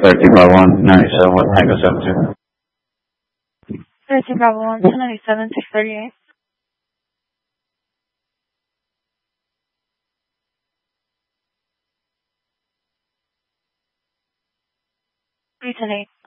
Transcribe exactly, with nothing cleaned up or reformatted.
thirteen Bravo one ninety-seven, what Tango seven two? thirteen Bravo one ninety-seven, six thirty-eight. three ten eight.